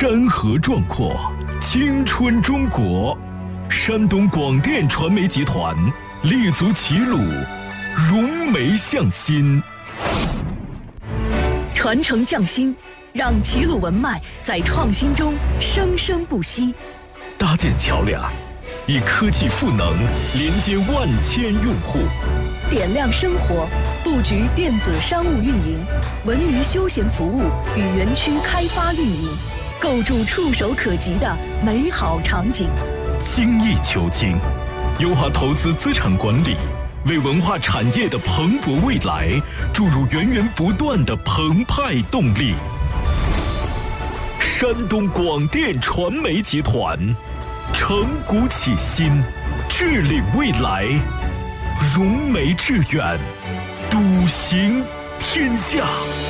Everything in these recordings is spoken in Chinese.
山河壮阔，青春中国。山东广电传媒集团立足齐鲁，融媒向心， 传承匠心，让齐鲁文脉在创新中生生不息。 搭建桥梁，以科技赋能连接万千用户。 点亮生活，布局电子商务运营、文娱休闲服务与园区开发运营，构筑触手可及的美好场景。 精益求精，优化投资资产管理，为文化产业的蓬勃未来注入源源不断的澎湃动力。山东广电传媒集团，承古启新，致领未来，融媒致远，笃行天下。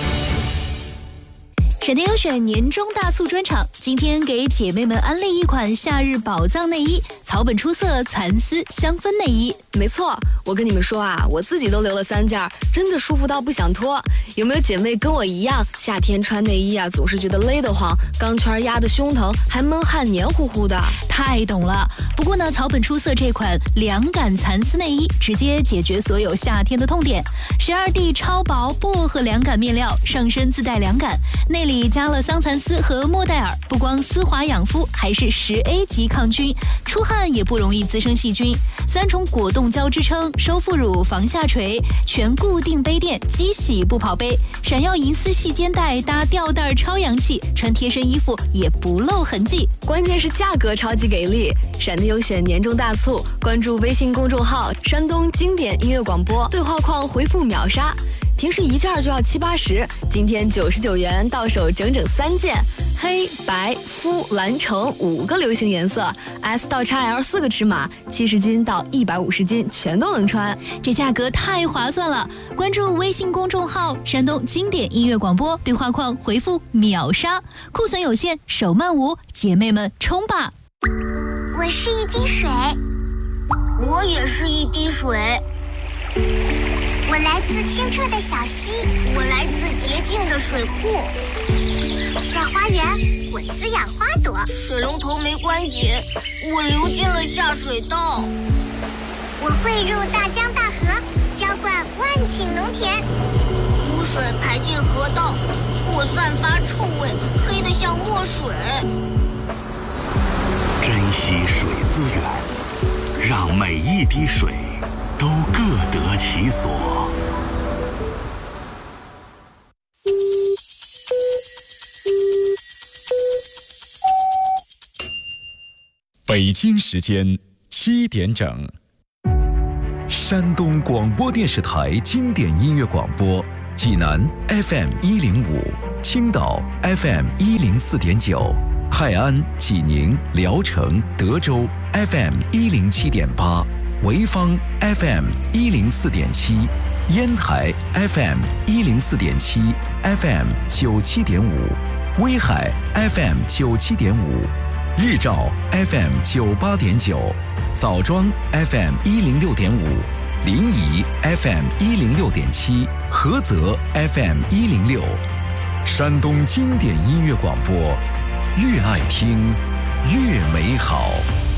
闪电优选年终大促专场，今天给姐妹们安利一款夏日宝藏内衣，草本出色蚕丝香氛内衣。 没错，我跟你们说啊，我自己都留了3件，真的舒服到不想脱。有没有姐妹跟我一样，夏天穿内衣啊，总是觉得勒得慌，钢圈压得胸疼，还闷汗黏糊糊的？ 太懂了。不过呢，草本出色这款凉感蚕丝内衣，直接解决所有夏天的痛点。12D 超薄薄荷凉感面料，上身自带凉感，内里加了桑蚕丝和莫代尔，不光丝滑养肤，还是10A 级抗菌，出汗也不容易滋生细菌。3重果冻胶支撑，收腹乳防下垂，全固定杯垫，机洗不跑杯，闪耀银丝细肩带搭吊带超洋气，穿贴身衣服也不露痕迹。 关键是价格超级给力！闪电优选年终大促，关注微信公众号“山东经典音乐广播”，对话框回复秒杀。平时1件就要70-80，今天99元到手整整3件，黑白肤蓝橙5个流行颜色 ，S 到 XL 4个尺码，70斤到150斤全都能穿， 这价格太划算了！关注微信公众号“山东经典音乐广播”，对话框回复秒杀，库存有限，手慢无，姐妹们冲吧！ 我是一滴水，我也是一滴水。我来自清澈的小溪，我来自洁净的水库。在花园，我滋养花朵；水龙头没关紧，我流进了下水道。我汇入大江大河，浇灌万顷农田。污水排进河道，我散发臭味，黑得像墨水。 珍惜水资源，让每一滴水都各得其所。 北京时间7点整。 山东广播电视台经典音乐广播，济南 FM105，青岛 FM104.9，泰安、济宁、聊城、德州 FM107.8，潍坊 FM104.7，烟台 FM104.7 FM97.5，威海 FM97.5，日照 FM98.9，枣庄 FM106.5，临沂 FM106.7，菏泽 FM106。山东经典音乐广播，越爱听越美好。